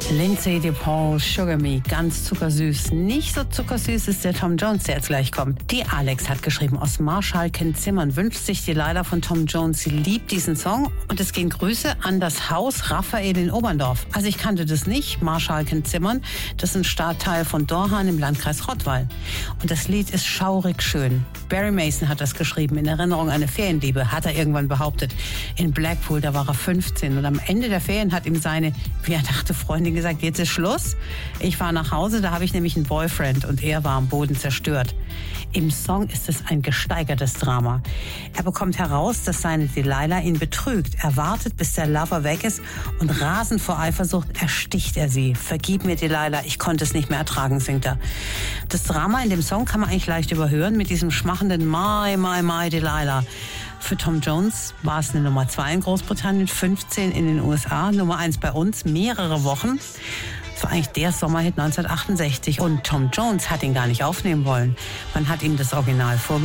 Lindsay DePaul, Sugar Me, ganz zuckersüß. Nicht so zuckersüß ist der Tom Jones, der jetzt gleich kommt. Die Alex hat geschrieben, aus Marschallkenzimmern wünscht sich die Leila von Tom Jones. Sie liebt diesen Song und es gehen Grüße an das Haus Raphael in Oberndorf. Also ich kannte das nicht, Marschallkenzimmern. Das ist ein Stadtteil von Dorhan im Landkreis Rottweil. Und das Lied ist schaurig schön. Barry Mason hat das geschrieben, in Erinnerung an eine Ferienliebe, hat er irgendwann behauptet. In Blackpool, da war er 15 und am Ende der Ferien hat ihm seine, wie er dachte, Freundin gesagt, jetzt ist Schluss. Ich war nach Hause, da habe ich nämlich einen Boyfriend und er war am Boden zerstört. Im Song ist es ein gesteigertes Drama. Er bekommt heraus, dass seine Delilah ihn betrügt. Er wartet, bis der Lover weg ist und rasend vor Eifersucht ersticht er sie. Vergib mir, Delilah, ich konnte es nicht mehr ertragen, singt er. Das Drama in dem Song kann man eigentlich leicht überhören mit diesem schmachenden My, Delilah. Für Tom Jones war es eine Nummer 2 in Großbritannien, 15 in den USA, Nummer 1 bei uns, mehrere Wochen. Das war eigentlich der Sommerhit 1968 und Tom Jones hat ihn gar nicht aufnehmen wollen. Man hat ihm das Original vorgestellt.